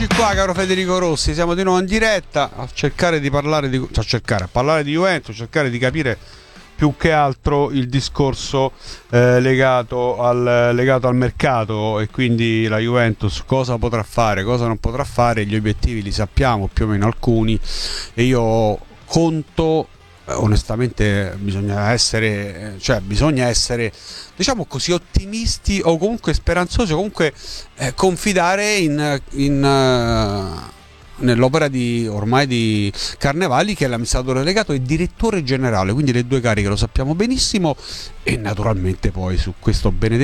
Qua, caro Federico Rossi, siamo di nuovo in diretta a cercare di parlare a parlare di Juventus, cercare di capire più che altro il discorso legato al mercato, e quindi la Juventus cosa potrà fare, cosa non potrà fare. Gli obiettivi li sappiamo più o meno alcuni, e io conto, onestamente bisogna essere diciamo così ottimisti, o comunque speranzosi, o comunque confidare nell'opera ormai di Carnevali, che è l'amministratore delegato e direttore generale, quindi le due cariche, lo sappiamo benissimo. E naturalmente poi su questo benedetto